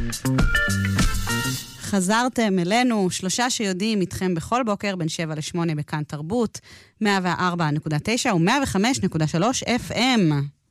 חזרתם אלינו, 3 שיודעים איתכם בכל בוקר בין 7 ל-8 בכאן תרבות, 104.9 ו-105.3 FM.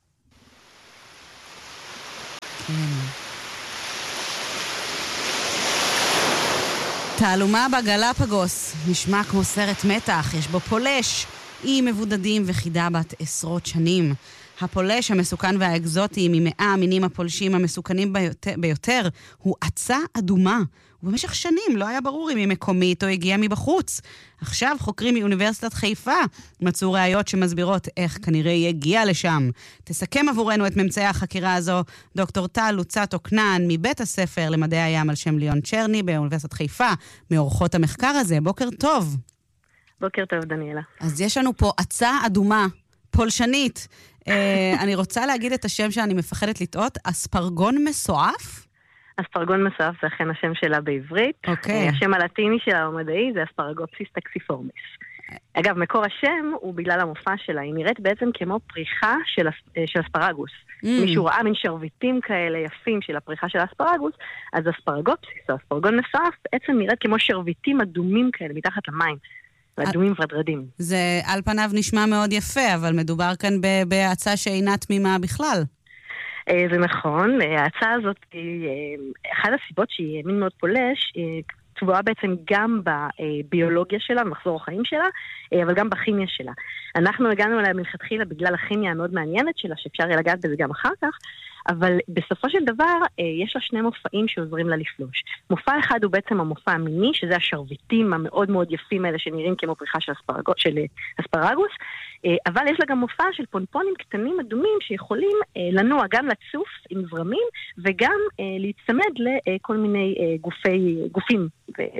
תעלומה בגלפגוס, נשמע כמו סרט מתח, יש בו פולש, אי מבודדים וחידה בת עשרות שנים. הפולש המסוכן והאקזוטי מ100 המינים הפולשים המסוכנים ביותר הוא עצה אדומה. ובמשך שנים לא היה ברור אם היא מקומית או הגיעה מבחוץ. עכשיו חוקרים מאוניברסיטת חיפה מצאו ראיות שמסבירות איך כנראה היא הגיעה לשם. תסכם עבורנו את ממצאי החקירה הזו דוקטור טל לוצטו כנען מבית הספר למדעי הים על שם ליאון צ'רני באוניברסיטת חיפה, מאורחות המחקר הזה. בוקר טוב. בוקר טוב, דניאלה. אז יש לנו פה עצה אדומה, פולשנית. אני רוצה להגיד את השם שאני מפחדת לטעות, אספרגון מסועף? אספרגון מסועף זה אכן השם שלה בעברית. אוקיי. השם הלטיני שלה המדעי זה אספרגופסיס טקסיפורמיס. אגב, מקור השם הוא בגלל המופע שלה. היא נראית בעצם כמו פריחה של אספרגוס. מישהו ראה מין שרביטים כאלה יפים של הפריחה של האספרגוס, אז אספרגופסיס או אספרגון מסועף בעצם נראית כמו שרביטים אדומים כאלה מתחת למים. אדומים ורדרדים. זה על פניו נשמע מאוד יפה, אבל מדובר כאן בהצעה שאינה תמימה בכלל. זה נכון, ההצעה הזאת היא, אחת הסיבות שהיא מין מאוד פולש, תבואה בעצם גם בביולוגיה שלה, במחזור החיים שלה, אבל גם בכימיה שלה. אנחנו הגענו אליה מלכתחילה בגלל הכימיה המאוד מעניינת שלה, שאפשר לגעת בזה גם אחר כך, אבל בסופו של דבר יש לה 2 מופעים שעוזרים לה לפלוש. מופע אחד הוא בעצם המופע המיני, שזה השרביטים המאוד מאוד יפים האלה שנראים כמו פריחה של אספרגוס, אבל יש לה גם מופע של פונפונים קטנים אדומים שיכולים לנוע גם לצוף עם זרמים וגם להצמד לכל מיני גופים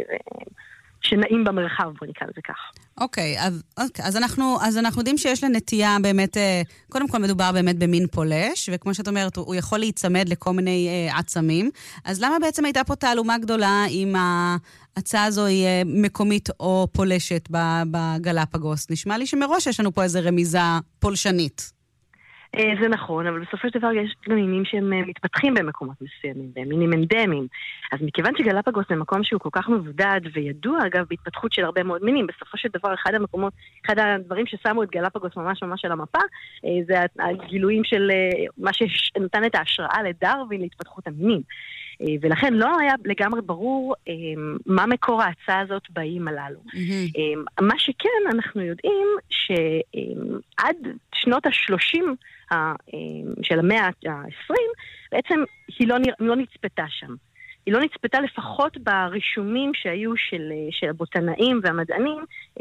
שנעים במרחב, בוא נקרא לזה כך. אוקיי, אז אנחנו יודעים שיש לה נטייה באמת, קודם כל מדובר באמת במין פולש, וכמו שאת אומרת, הוא יכול להיצמד לכל מיני עצמים, אז למה בעצם הייתה פה תעלומה גדולה אם ההצעה הזו היא מקומית או פולשת בגלפגוס? נשמע לי שמראש יש לנו פה איזו רמיזה פולשנית. זה נכון, אבל בסופו של דבר יש מינים שהם מתפתחים במקומות מסוימים, והם מינים אנדמיים. אז מכיוון שגלפגוס זה מקום שהוא כל כך מבודד וידוע, אגב, בהתפתחות של הרבה מאוד מינים, בסופו של דבר אחד הדברים ששמו את גלפגוס ממש ממש על המפה, זה הגילויים של מה שנתן את ההשראה לדרווין להתפתחות המינים. ולכן לא היה לגמרי ברור מה מקור ההצעה הזאת באיים הללו. מה שכן, אנחנו יודעים שעד שנות ה-30 של המאה ה-20, בעצם היא לא נצפתה שם. היא לא נצפתה לפחות ברישומים שהיו של הבוטנאים והמדענים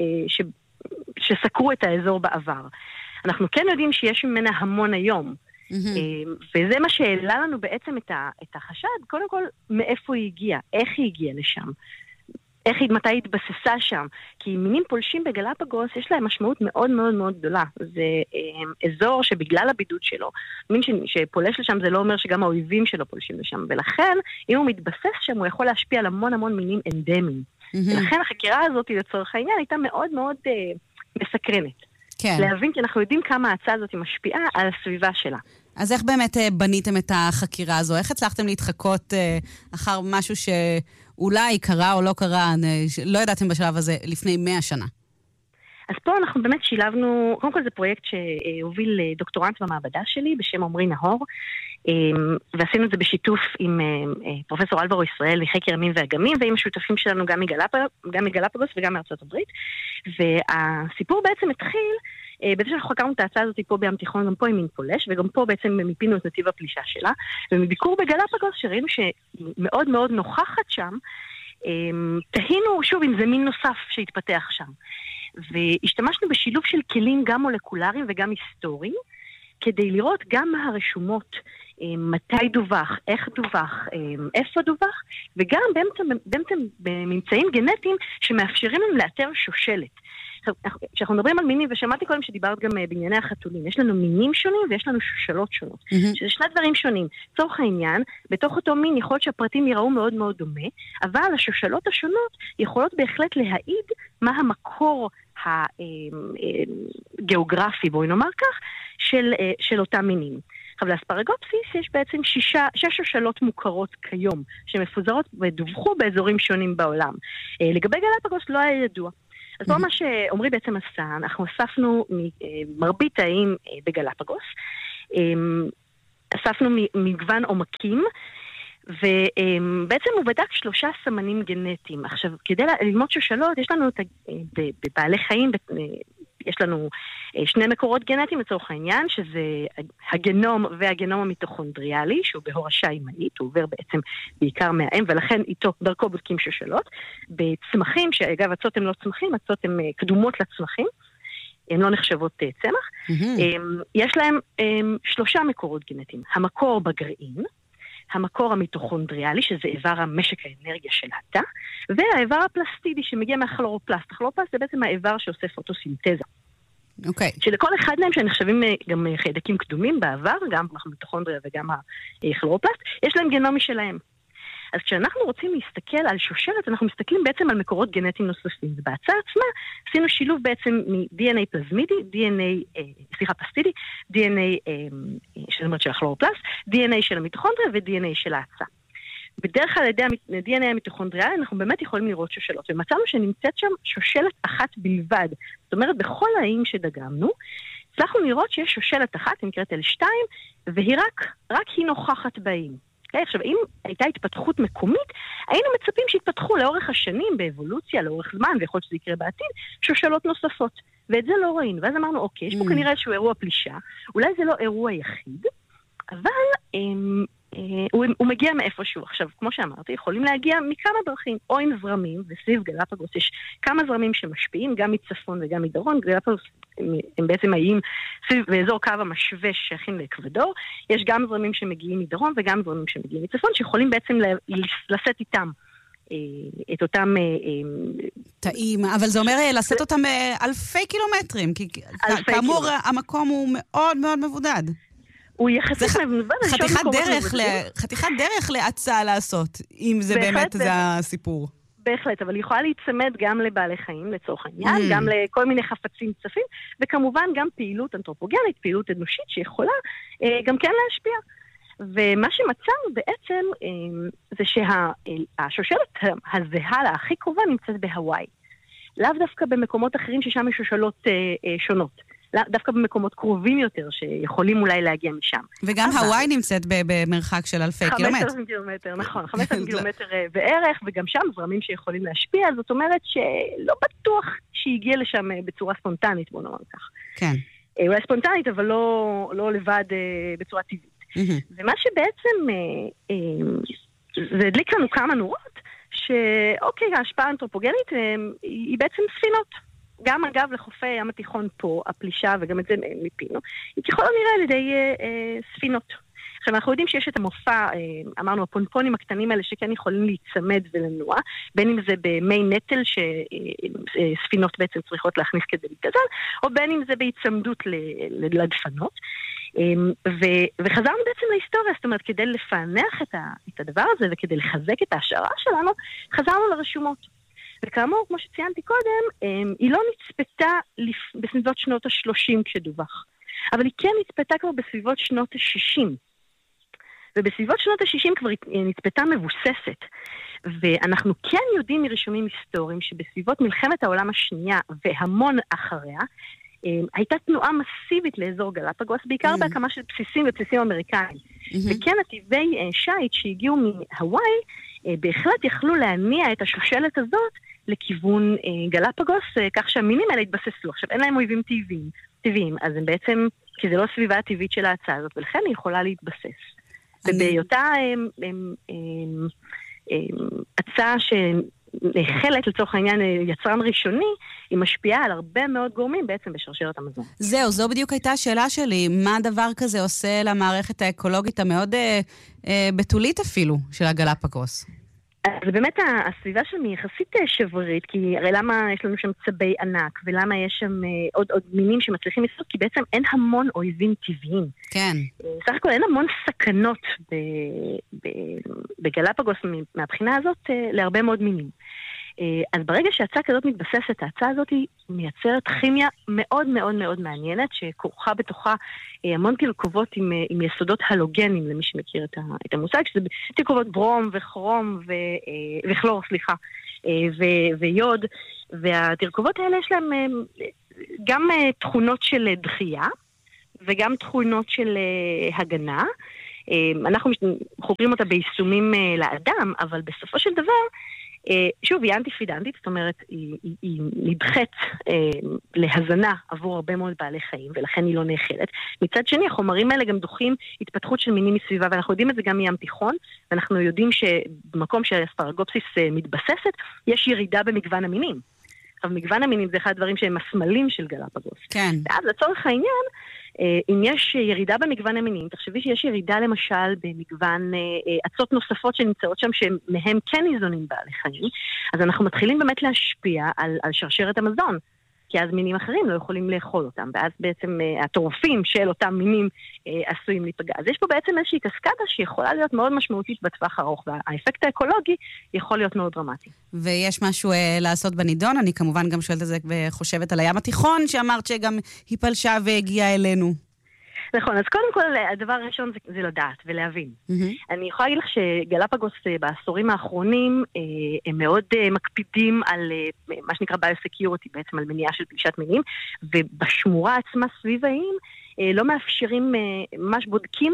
שסקרו את האזור בעבר. אנחנו כן יודעים שיש ממנה המון היום. וזה מה שהעלה לנו בעצם את החשד, קודם כל, מאיפה היא הגיעה, איך היא הגיעה לשם, מתי היא התבססה שם, כי מינים פולשים בגלפגוס יש להם משמעות מאוד מאוד מאוד גדולה. זה אזור שבגלל הבידוד שלו, מין שפולש לשם זה לא אומר שגם האויבים שלו פולשים לשם, ולכן אם הוא מתבסס שם הוא יכול להשפיע על המון המון מינים אנדמיים. ולכן החקירה הזאת לצורך העניין הייתה מאוד מאוד מסקרנת. כן. להבין כי אנחנו יודעים כמה ההצעה הזאת משפיעה על הסביבה שלה. אז איך באמת בניתם את החקירה הזו? איך הצלחתם להתחקות אחר משהו שאולי קרה או לא קרה, לא ידעתם בשלב הזה לפני 100 שנה? אז פה אנחנו באמת שילבנו, קודם כל זה פרויקט שהוביל דוקטורנט במעבדה שלי בשם עמרי נהור, ועשינו את זה בשיתוף עם פרופסור אלברו ישראל מחקר ימים ואגמים, ועם השותפים שלנו גם מגלפגוס וגם מארצות הברית. והסיפור בעצם התחיל, בזה שאנחנו חקרנו את ההצעה הזאת פה בים תיכון, גם פה עם מין פולש, וגם פה בעצם מיפינו את נתיב הפלישה שלה, ומביקור בגלפגוס שראינו שמאוד מאוד נוכחת שם, תהינו שוב אם זה מין נוסף שהתפתח שם. והשתמשנו בשילוב של כלים גם מולקולריים וגם היסטוריים, כדי לראות גם מה הרשומות, מתי דווח, איך דווח, איפה דווח, וגם באמצע בממצאים גנטיים שמאפשרים לנו לאתר שושלת. כשאנחנו מדברים על מינים, ושמעתי קודם שדיברת גם בענייני החתולים, יש לנו מינים שונים ויש לנו שושלות שונות, שזה 2 דברים שונים. צורך העניין, בתוך אותו מין יכול להיות שהפרטים יראו מאוד מאוד דומה, אבל השושלות השונות יכולות בהחלט להעיד מה המקור הגיאוגרפי, בואי נאמר כך, של אותם מינים. עכשיו, לאספרגופסיס יש בעצם 6 שושלות מוכרות כיום, שמפוזרות ודווחו באזורים שונים בעולם. לגבי גלפגוס לא היה ידוע. אז פה מה שעומרי בעצם עשה, אנחנו אספנו מרבית תאים בגלפגוס, אספנו מגוון עומקים, ובעצם הוא בדק 3 סמנים גנטיים. עכשיו, כדי ללמוד שושלות, יש לנו בבעלי חיים, יש לנו 2 מקורות גנטיים לצורך העניין, שזה הגנום והגנום המיטוכונדריאלי, שהוא בהורשה אימהית, הוא עובר בעצם בעיקר מהאם, ולכן איתו דרכו בודקים שושלות. בצמחים, שאגב, הצות הן לא צמחים, הצות הן קדומות לצמחים, הן לא נחשבות צמח. יש להם 3 מקורות גנטיים. המקור בגרעין, המקור המיטוכונדריאלי, שזה איבר המשק האנרגיה של התא, והאיבר הפלסטידי שמגיע מהכלורופלסט. הכלורופלסט זה בעצם האיבר שעושה פוטוסינתזה. אוקיי. שלכל אחד מהם שנחשבים גם חיידקים קדומים בעבר, גם המיטוכונדריה וגם הכלורופלסט, יש להם גנום משלהם. אז כשאנחנו רוצים להסתכל על שושלת, אנחנו מסתכלים בעצם על מקורות גנטיים נוספים. ובהצעה עצמה עשינו שילוב בעצם מ-DNA פלזמידי, פלסטידי, DNA של הכלורופלסט, DNA של המיטוכונדריה ו-DNA של ההצעה. בדרך כלל על ידי ה-DNA המיטוכונדריאלי אנחנו באמת יכולים לראות שושלות, ומצאנו שנמצאת שם שושלת אחת בלבד. זאת אומרת, בכל האיים שדגמנו, הצלחנו לראות שיש שושלת אחת, היא נקראת L2, והיא רק היא נוכחת באיים. עכשיו, אם הייתה התפתחות מקומית, היינו מצפים שהתפתחו לאורך השנים, באבולוציה, לאורך זמן, ויכול להיות שזה יקרה בעתיד, שושלות נוספות. ואת זה לא ראינו. ואז אמרנו, אוקיי, יש פה כנראה איזשהו אירוע פלישה, אולי זה לא אירוע יחיד, אבל הוא מגיע מאיפשהו. עכשיו, כמו שאמרתי, יכולים להגיע מכמה דרכים, או עם זרמים, וסביב גלפגוס יש כמה זרמים שמשפיעים, גם מצפון וגם מדרום. גלפגוס הם בעצם האיים באזור קו המשווה שייכים לאקוודור. יש גם זרמים שמגיעים מדרום וגם זרמים שמגיעים מצפון, שיכולים בעצם לשאת איתם את אותם תאים, אבל זה אומר לשאת אותם אלפי קילומטרים, כי כאמור המקום הוא מאוד מאוד מבודד. הוא יחסית מבודד. חתיכת דרך להצעה לעשות, אם זה באמת זה הסיפור. בהחלט, אבל היא יכולה להיצמד גם לבעלי חיים לצורך העניין, גם לכל מיני חפצים צפים, וכמובן גם פעילות אנתרופוגנית, פעילות אנושית שיכולה גם כן להשפיע. ומה שמצאנו בעצם זה שהשושלת הזהה להכי קרובה נמצאת בהוואי. לאו דווקא במקומות אחרים ששם יש שושלות שונות. דווקא במקומות קרובים יותר שיכולים אולי להגיע משם. וגם הוואי נמצאת במרחק של אלפי קילומטר. 5,000 קילומטר, נכון. 5,000 קילומטר בערך, וגם שם זרמים שיכולים להשפיע, זאת אומרת שלא בטוח שהגיע לשם בצורה ספונטנית, בוא נאמר כך. כן. אולי ספונטנית, אבל לא לבד בצורה טבעית. ומה שבעצם זה הדליק לנו כמה נורות, שאוקיי, ההשפעה האנתרופוגנית היא בעצם ספינות. גם אגב לחופי הים התיכון פה, הפלישה, וגם את זה מיפינו, היא ככל הנראה על ידי ספינות. עכשיו, אנחנו יודעים שיש את המופע, אמרנו, הפונפונים הקטנים האלה שכן יכולים להיצמד ולנוע, בין אם זה במי נטל שספינות בעצם צריכות להכניס כדי להתגזל, או בין אם זה בהיצמדות לדפנות. וחזרנו בעצם להיסטוריה, זאת אומרת, כדי לפענח את הדבר הזה וכדי לחזק את ההשערה שלנו, חזרנו לרשומות. וכאמור, כמו שציינתי קודם, היא לא נצפתה בסביבות שנות ה-30 כשדווח. אבל היא כן נצפתה כבר בסביבות שנות ה-60. ובסביבות שנות ה-60 כבר נצפתה מבוססת. ואנחנו כן יודעים מרישומים היסטוריים שבסביבות מלחמת העולם השנייה והמון אחריה, הייתה תנועה מסיבית לאזור גלפגוס, בעיקר בהקמה של בסיסים ובסיסים אמריקאים. וכן הטבעי שיט שהגיעו מהוואי, בהחלט יכלו להניע את השושלת הזאת לכיוון גלפגוס, כך שהמינים האלה התבססו. עכשיו, אין להם אויבים טבעיים, אז הם בעצם, כי זה לא סביבה הטבעית של ההצעה הזאת, ולכן היא יכולה להתבסס. ובהיותה הצעה שנחלת לצורך העניין יצרן ראשוני, היא משפיעה על הרבה מאוד גורמים בעצם בשרשרת המזון. זו בדיוק הייתה השאלה שלי, מה דבר כזה עושה למערכת האקולוגית המאוד בתולית אפילו של הגלפגוס? אז באמת הסביבה שם היא יחסית שברירית, כי הרי למה יש לנו שם צבי ענק, ולמה יש שם עוד מינים שמצליחים לשרוד, כי בעצם אין המון אויבים טבעיים. כן. סך הכל אין המון סכנות בגלפגוס מהבחינה הזאת להרבה מאוד מינים. אז ברגע שההצעה כזאת מתבססת, ההצעה הזאת מייצרת כימיה מאוד מאוד מאוד מעניינת, שכרוכה בתוכה המון תרכובות עם יסודות הלוגנים, למי שמכיר את המושג, שזה תרכובות ברום וכרום וכלור, סליחה, ויוד, והתרכובות האלה יש להם גם תכונות של דחייה, וגם תכונות של הגנה. אנחנו חוקרים אותה ביישומים לאדם, אבל בסופו של דבר, שוב, היא אנטי-פידנטית, זאת אומרת, היא נדחת להזנה עבור הרבה מאוד בעלי חיים, ולכן היא לא נאכלת. מצד שני, החומרים האלה גם דוחים התפתחות של מינים מסביבה, ואנחנו יודעים את זה גם מים תיכון, ואנחנו יודעים שבמקום שהאספרגופסיס מתבססת, יש ירידה במגוון המינים. אבל מגוון המינים זה אחד הדברים שהם הסמלים של גלאפגוס. כן. ואז לצורך העניין, אם יש ירידה במגוון המינים, תחשבי שיש ירידה למשל במגוון עצות נוספות שנמצאות שם, שמהם כן ניזונים בעלי חיים, אז אנחנו מתחילים באמת להשפיע על שרשרת המזון, כי אז מינים אחרים לא יכולים לאכול אותם, ואז בעצם הטורפים של אותם מינים עשויים להיפגע. אז יש פה בעצם איזושהי קסקדה שיכולה להיות מאוד משמעותית בטווח ארוך, והאפקט האקולוגי יכול להיות מאוד דרמטי. ויש משהו לעשות בנידון, אני כמובן גם שואלת את זה וחושבת על הים התיכון, שאמרת שגם היא פלשה והגיעה אלינו. נכון, אז קודם כל, הדבר הראשון זה לדעת ולהבין. אני יכולה להגיד לך שגלאפגוס בעשורים האחרונים, הם מאוד מקפידים על מה שנקרא ביוסקיוריטי, בעצם על מניעה של פלישת מינים, ובשמורה עצמה סביב האיים, לא מאפשרים, ממש בודקים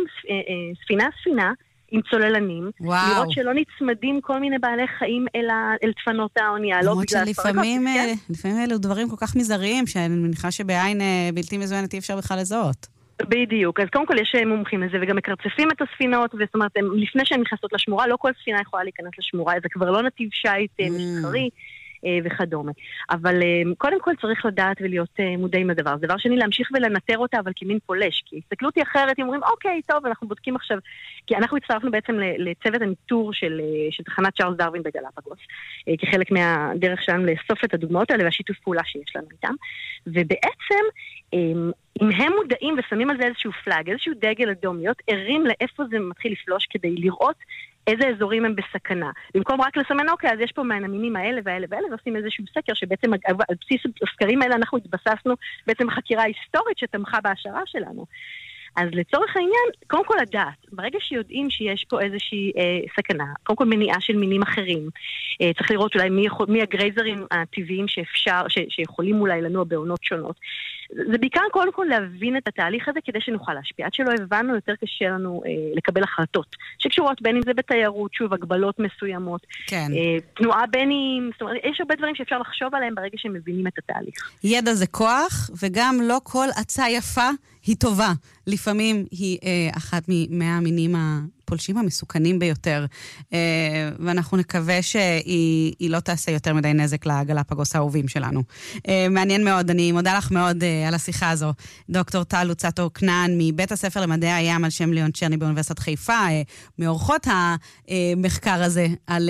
ספינה, עם צוללנים, לראות שלא נצמדים כל מיני בעלי חיים אל דפנות האונייה, לא בגלל לפעמים אלו דברים כל כך מזעריים, שאני מניחה שבעין בלתי מזוינת אי אפשר בכלל לזהות. בדיוק, אז קודם כל יש מומחים לזה, וגם מקרצפים את הספינות, זאת אומרת, לפני שהן נכנסות לשמורה, לא כל ספינה יכולה להיכנס לשמורה, זה כבר לא נתיב שייט מסחרי וכדומה. אבל קודם כל צריך לדעת ולהיות מודעים לדבר. דבר שני, להמשיך ולנטר אותה, אבל כמין פולש, כי הסתכלות היא אחרת, אומרים, אוקיי, טוב, אנחנו בודקים עכשיו, כי אנחנו הצטרפנו בעצם לצוות הניטור של תחנת צ'ארלס דרווין בגלאפגוס, כחלק מהדרך שלנו לאסוף את הדוגמאות האלה, והשיתוף פעולה שיש לנו איתם. ובעצם, אם הם מודעים ושמים על זה איזשהו פלאג, איזשהו דגל אדום, להיות ערים לאיפה זה מתחיל לפלוש כדי לראות איזה אזורים הם בסכנה. במקום רק לסמן, אוקיי, אז יש פה מהמינים האלה והאלה והאלה, ועושים איזשהו סקר שבעצם על בסיס הסקרים האלה אנחנו התבססנו בעצם חקירה היסטורית שתמכה בהשערה שלנו. אז לצורך העניין, קודם כל לדעת, ברגע שיודעים שיש פה איזושהי סכנה, קודם כל מניעה של מינים אחרים, צריך לראות אולי מי הגרייזרים הטבעיים שיכולים אולי לנוע בעונות שונות. זה בעיקר קודם כל להבין את התהליך הזה כדי שנוכל להשפיע. עד שלא הבנו, יותר קשה לנו לקבל החלטות שקשורות בין אם זה בתיירות, שוב, הגבלות מסוימות, כן. תנועה בינים, זאת אומרת, יש הרבה דברים שאפשר לחשוב עליהם ברגע שמבינים את התהליך. ידע זה כוח, וגם לא כל הצעה יפה היא טובה. לפעמים היא אחת מהמינים הפולשים המסוכנים ביותר, ואנחנו נקווה שהיא לא תעשה יותר מדי נזק לגלאפגוס האהובים שלנו. מעניין מאוד, אני מודה לך מאוד על השיחה הזו. דוקטור טל לוצטו כנען מבית הספר למדעי הים על שם ליאון צ'רני באוניברסיטת חיפה, מעורכות המחקר הזה על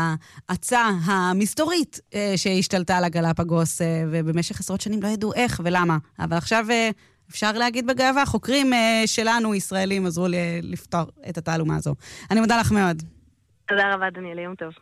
ההצעה המסתורית שהשתלטה על הגלאפגוס, ובמשך עשרות שנים לא ידעו איך ולמה. אבל עכשיו אפשר להגיד בגאווה, חוקרים שלנו, ישראלים, עזרו לי לפתור את התעלומה הזו. אני מודה לך מאוד. תודה רבה, דניאל, יום טוב.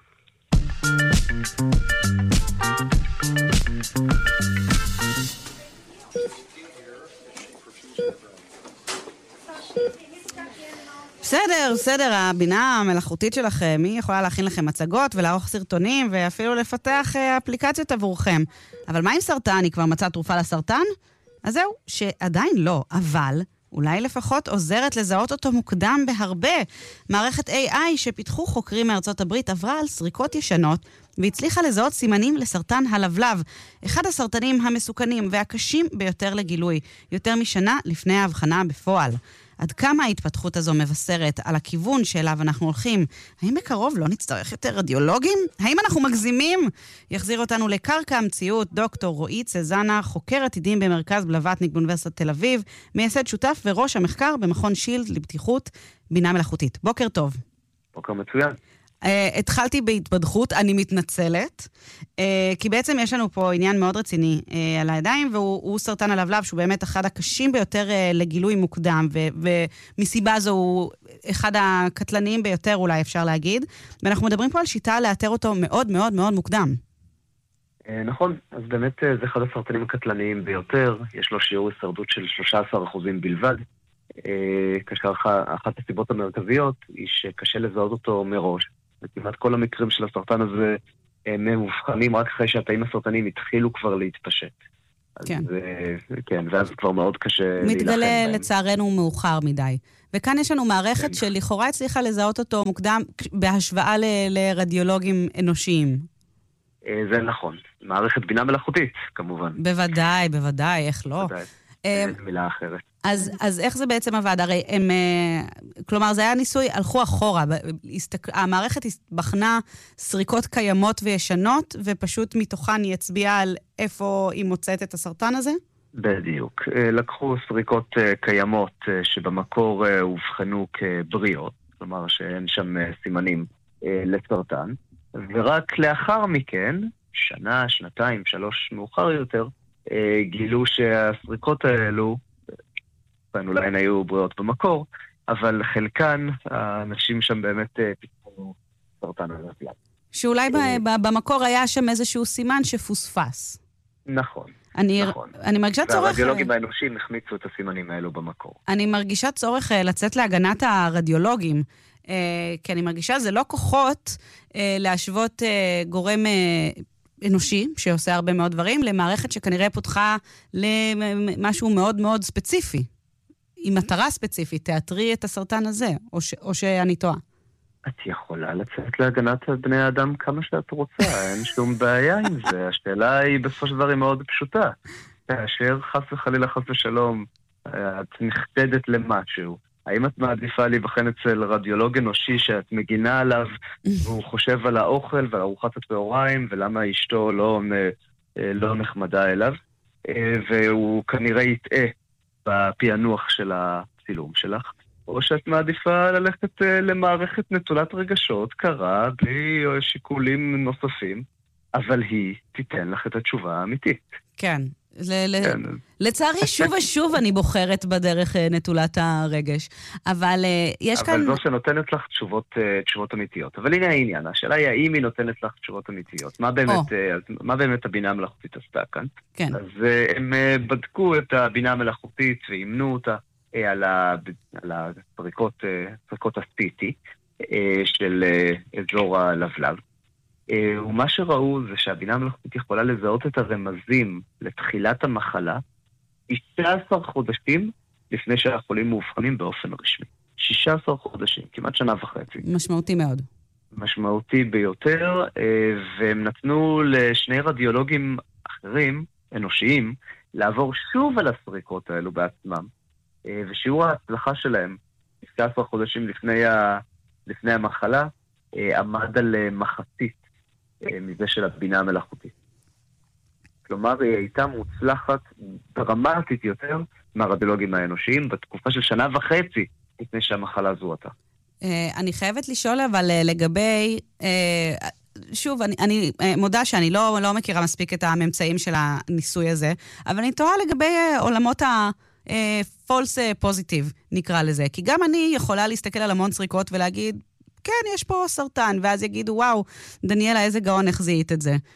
בסדר, הבינה המלאכותית שלכם, היא יכולה להכין לכם מצגות ולערוך סרטונים, ואפילו לפתח אפליקציות עבורכם. אבל מה עם סרטן? היא כבר מצאה תרופה לסרטן? אז זהו, שעדיין לא, אבל אולי לפחות עוזרת לזהות אותו מוקדם בהרבה. מערכת AI שפיתחו חוקרים מארצות הברית עברה על סריקות ישנות, והצליחה לזהות סימנים לסרטן הלבלב, אחד הסרטנים המסוכנים והקשים ביותר לגילוי, יותר משנה לפני ההבחנה בפועל. עד כמה ההתפתחות הזו מבשרת על הכיוון שאליו אנחנו הולכים? האם בקרוב לא נצטרך יותר רדיולוגים? האם אנחנו מגזימים? יחזיר אותנו לקרקע המציאות דוקטור רועי צזנה, חוקר עתידים במרכז בלווטניק באוניברסיטת תל אביב, מייסד שותף וראש המחקר במכון שילד לבטיחות בינה מלאכותית. בוקר טוב. בוקר מצוין. התחלתי בהתבדחות, אני מתנצלת, כי בעצם יש לנו פה עניין מאוד רציני על הידיים, והוא סרטן הלבלב, שהוא באמת אחד הקשים ביותר לגילוי מוקדם, ומסיבה זו הוא אחד הקטלניים ביותר, אולי אפשר להגיד, ואנחנו מדברים פה על שיטה לאתר אותו מאוד מאוד מאוד מוקדם. נכון, אז באמת זה אחד הסרטנים הקטלניים ביותר, יש לו שיעור הישרדות של 13% בלבד, כאשר אחת הסיבות המרכזיות היא שקשה לזהות אותו מראש. וכמעט כל המקרים של הסרטן הזה מאובחנים רק אחרי שהתאים הסרטניים התחילו כבר להתפשט. כן. כן, ואז כבר מאוד קשה להילחם בהם. מתגלה לצערנו מאוחר מדי. וכאן יש לנו מערכת שלכאורה הצליחה לזהות אותו מוקדם בהשוואה לרדיולוגים אנושיים. זה נכון. מערכת בינה מלאכותית, כמובן. בוודאי, איך לא? בוודאי. אין מילה אחרת. אז איך זה בעצם עבד? הרי הם, כלומר, זה היה ניסוי, הלכו אחורה. המערכת בחנה סריקות קיימות וישנות, ופשוט מתוכן היא הצביעה על איפה היא מוצאת את הסרטן הזה? בדיוק. לקחו סריקות קיימות שבמקור הובחנו כבריות, כלומר שאין שם סימנים לסרטן, ורק לאחר מכן, שנה, שנתיים, 3 מאוחר יותר, גילו שהסריקות האלו, אולי הן היו בריאות במקור, אבל חלקן, האנשים שם באמת פיתחו סרטן הלבלב. שאולי במקור היה שם איזשהו סימן שפוספס. נכון. אני מרגישה צורך... והרדיולוגים האנושיים החמיצו את הסימנים האלו במקור. אני מרגישה צורך לצאת להגנת הרדיולוגים, כי אני מרגישה זה לא כוחות להשוות גורם אנושי, שעושה הרבה מאוד דברים, למערכת שכנראה פותחה למשהו מאוד מאוד ספציפי, עם מטרה ספציפית, תאתרי את הסרטן הזה, או שאני טועה. את יכולה לצאת להגנת בני האדם כמה שאת רוצה, אין שום בעיה עם זה. השאלה היא בסופו של דבר היא מאוד פשוטה. כאשר חס וחלילה חס ושלום, את נחתדת למשהו, האם את מעדיפה להיבחן אצל רדיולוג אנושי שאת מגינה עליו, והוא חושב על האוכל ועל ארוחת הצהריים, ולמה אשתו לא נחמדה אליו, והוא כנראה יטעה בפענוח של הצילום שלך, או שאת מעדיפה ללכת למערכת נטולת רגשות, קרה, בלי שיקולים נוספים, אבל היא תיתן לך את התשובה האמיתית. כן. לצערי, שוב ושוב אני בוחרת בדרך נטולת הרגש. אבל יש כאן... אבל זו שנותנת לך תשובות אמיתיות. אבל הנה העניין, השאלה היא האם היא נותנת לך תשובות אמיתיות. מה באמת הבינה המלאכותית עשתה כאן? כן. אז הם בדקו את הבינה המלאכותית ואימנו אותה על הסריקות ה-CT של אזור הלבלב. ומה שראו זה שהבינה המלאכותית יכולה לזהות את הרמזים לתחילת המחלה 16 חודשים לפני שהחולים מאובחנים באופן רשמי. 16 חודשים, כמעט שנה וחצי. משמעותי מאוד. משמעותי ביותר, והם נתנו לשני רדיולוגים אחרים, אנושיים, לעבור שוב על הסריקות האלו בעצמם, ושיעור ההצלחה שלהם, 16 חודשים לפני המחלה, עמד על מחצית מזה של הבינה המלאכותית. כלומר, היא הייתה מוצלחת דרמטית יותר מהרדיולוגים האנושיים בתקופה של שנה וחצי לפני שהמחלה זוהתה. אני חייבת לשאול אבל לגבי, שוב, אני מודה שאני לא מכירה מספיק את הממצאים של הניסוי הזה, אבל אני תוהה לגבי עולמות false positive, נקרא לזה. כי גם אני יכולה להסתכל על המון סריקות ולהגיד, כן, יש פה סרטן, ואז יגידו, וואו, דניאלה, איזה גאון החזית את זה.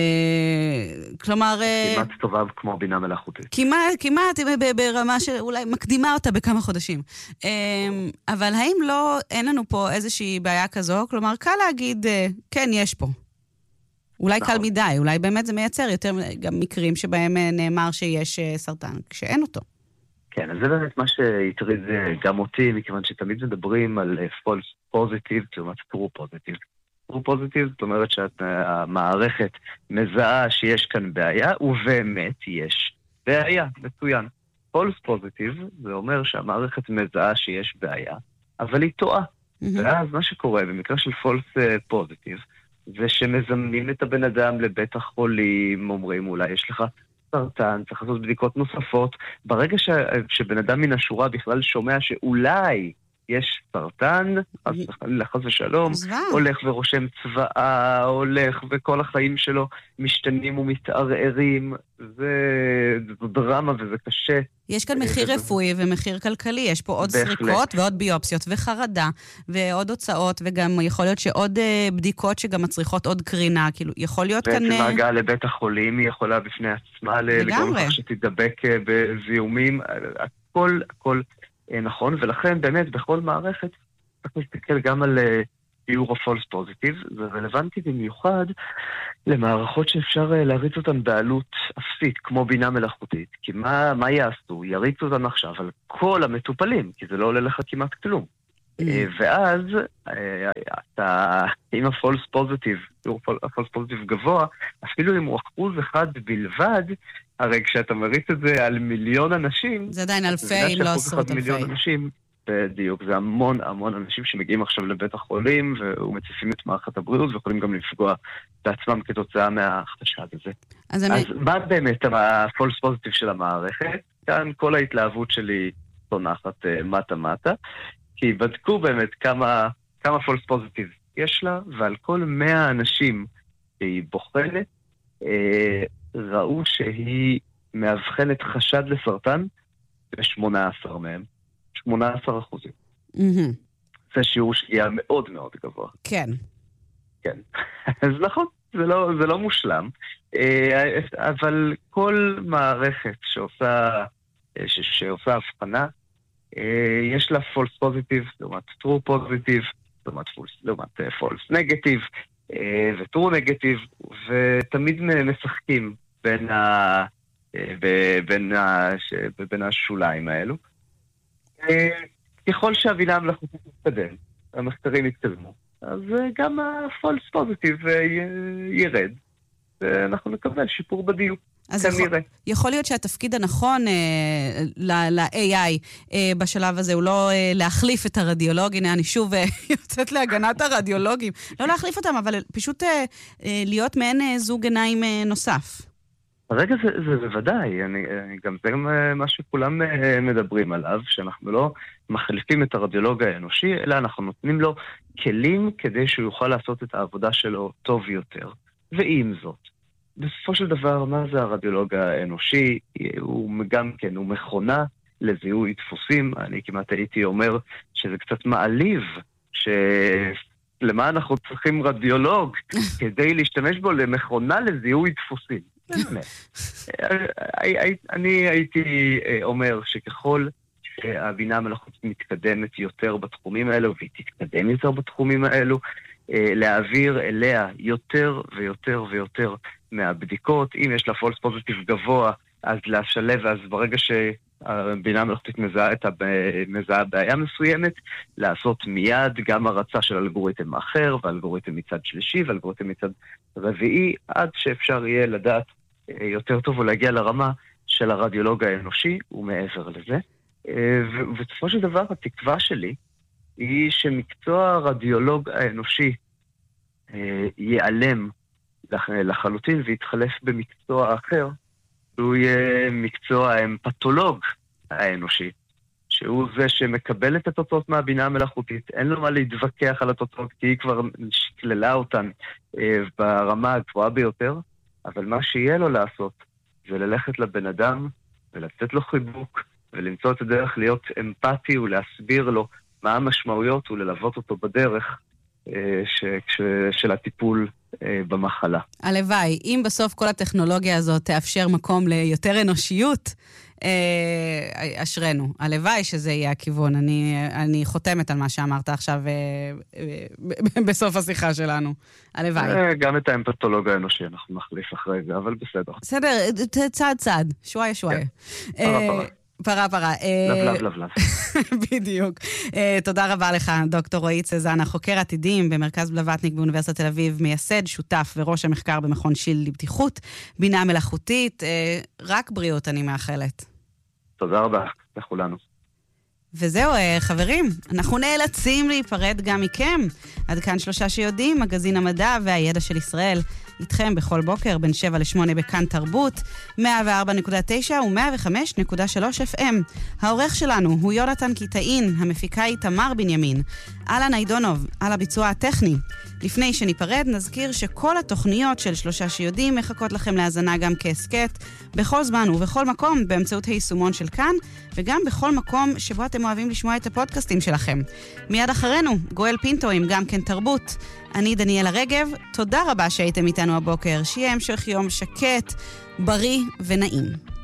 כלומר... כמעט טובה כמו בינה מלאכותית. כמעט ברמה שאולי מקדימה אותה בכמה חודשים. אבל האם לא, אין לנו פה איזושהי בעיה כזו? כלומר, קל להגיד, כן, יש פה. אולי קל מדי, אולי באמת זה מייצר יותר גם מקרים שבהם נאמר שיש סרטן, כשאין אותו. כן, אז זה באמת מה שהטריד גם אותי, מכיוון שתמיד מדברים על false positive, לעומת true positive. true positive, זאת אומרת שהמערכת מזהה שיש כאן בעיה, ובאמת יש בעיה, מצוין. false positive, זה אומר שהמערכת מזהה שיש בעיה, אבל היא טועה. ואז מה שקורה במקרה של false positive, זה שמזמנים את הבן אדם לבית החולים, אומרים אולי יש לך סרטן, צריך לעשות בדיקות נוספות. ברגע שבן אדם מן השורה בכלל שומע שאולי יש סרטן, חס ושלום, הולך ורושם צבאה, הולך וכל החיים שלו משתנים ומתערערים, זו דרמה וזה קשה. יש כאן מחיר רפואי ומחיר כלכלי, יש פה עוד סריקות ועוד ביופסיות וחרדה ועוד הוצאות, וגם יכול להיות שעוד בדיקות שגם מצריכות עוד קרינה, כאילו יכול להיות כאן... בעצם ההגעה לבית החולים היא יכולה בפני עצמה לגרום לך שתדבק בזיהומים, הכל נכון, ולכן באמת בכל מערכת צריך להסתכל גם על שיעור הפולס פוזיטיב, זה רלוונטי במיוחד למערכות שאפשר להריץ אותן בעלות אפסית, כמו בינה מלאכותית. כי מה יעשו? יריצו אותן עכשיו על כל המטופלים, כי זה לא עולה לך כמעט כלום. ואז אם הפולס פוזיטיב, שיעור הפולס פוזיטיב גבוה, אפילו אם הוא 1% בלבד, הרי כשאתה מריץ את זה על מיליון אנשים, זה עדיין אלפי, לא עשרות אלפי. בדיוק, זה המון אנשים שמגיעים עכשיו לבית החולים ומציפים את מערכת הבריאות ויכולים גם לפגוע בעצמם כתוצאה מהחשד הזה. אז מה באמת הפולס פוזיטיב של המערכת? כאן כל ההתלהבות שלי תונחת מטה, כי בדקו באמת כמה פולס פוזיטיב יש לה, ועל כל 100 אנשים שהיא בוחנת, ראו שהיא מאבחנת חשד לסרטן ב-18 מהם. 18%. זה שיעור שגיאה מאוד מאוד גבוה. כן. כן. אז נכון, זה לא מושלם, אבל כל מערכת שעושה הבחנה, יש לה false positive, לעומת true positive, לעומת false negative, ו-true negative, ותמיד משחקים בין השוליים האלו. ככל שהבינה המלאכותית תתקדם, המחקרים יתקדמו, אז גם ה-false positive ירד, ואנחנו נקבל שיפור בדיוק. אז יכול להיות שהתפקיד הנכון ל-AI בשלב הזה הוא לא להחליף את הרדיולוג, הנה אני שוב יוצאת להגנת הרדיולוגים, לא להחליף אותם, אבל פשוט להיות מעין זוג עיניים נוסף. הרגע זה בוודאי, גם זה מה שכולם מדברים עליו, שאנחנו לא מחליפים את הרדיולוג האנושי, אלא אנחנו נותנים לו כלים כדי שהוא יוכל לעשות את העבודה שלו טוב יותר. ועם זאת, בסופו של דבר, מה זה הרדיולוג האנושי? הוא גם כן, הוא מכונה לזיהוי דפוסים. אני כמעט הייתי אומר שזה קצת מעליב, למה אנחנו צריכים רדיולוג כדי להשתמש בו למכונה לזיהוי דפוסים. אני הייתי אומר שככל שהבינה המלאכותית מתקדמת יותר בתחומים האלו, והיא תתקדם יותר בתחומים האלו, להעביר אליה יותר ויותר ויותר מהבדיקות. אם יש לה פולס פוזיטיב גבוה, אז להשלב, ואז ברגע שהבינה המלאכותית מזהה בעיה מסוימת, לעשות מיד גם הרצה של אלגוריתם אחר, ואלגוריתם מצד שלישי, ואלגוריתם מצד רביעי, עד שאפשר יהיה לדעת יותר טוב ולהגיע לרמה של הרדיולוג האנושי ומעבר לזה. ובסופו של דבר, התקווה שלי היא שמקצוע הרדיולוג האנושי ייעלם לחלוטין ויתחלף במקצוע אחר, שהוא יהיה מקצוע האמפתולוג האנושי, שהוא זה שמקבל את התוצאות מהבינה המלאכותית, אין לו מה להתווכח על התוצאות, כי היא כבר שקללה אותן ברמה הגבוהה ביותר, אבל מה שיהיה לו לעשות זה ללכת לבן אדם ולתת לו חיבוק ולמצוא את הדרך להיות אמפתי ולהסביר לו מה המשמעויות וללוות אותו בדרך של הטיפול במחלה. הלוואי, אם בסוף כל הטכנולוגיה הזאת תאפשר מקום ליותר אנושיות, אשרנו. הלוואי שזה יהיה הכיוון. אני חותמת על מה שאמרת עכשיו בסוף השיחה שלנו. הלוואי. גם את האמפתולוג האנושי אנחנו נחליף אחרי זה, אבל בסדר. בסדר, צעד. שוואיה. פרה. לבלב. בדיוק. תודה רבה לך, דוקטור רועי צזנה, חוקר עתידים במרכז בלווטניק באוניברסיטת תל אביב, מייסד, שותף וראש המחקר במכון שיל לבטיחות, בינה מלאכותית. רק בריאות אני מאחלת. תודה רבה לכולנו. וזהו, חברים, אנחנו נאלצים להיפרד גם מכם. עד כאן 3 שיודעים, מגזין המדע והידע של ישראל. איתכם בכל בוקר, בין 7 ל-8 בכאן תרבות, 104.9 ו-105.3 FM. העורך שלנו הוא יונתן קיטאין, המפיקה היא תמר בנימין. אלן אידונוב, על הביצוע הטכני. לפני שניפרד, נזכיר שכל התוכניות של 3 שיודעים מחכות לכם להאזנה גם כעסקט, בכל זמן ובכל מקום, באמצעות היישומון של כאן, וגם בכל מקום שבו אתם אוהבים לשמוע את הפודקאסטים שלכם. מיד אחרינו, גואל פינטו עם גם כן תרבות. אני דניאלה רגב, תודה רבה שהייתם איתנו הבוקר, שיהיה המשך יום שקט, בריא ונעים.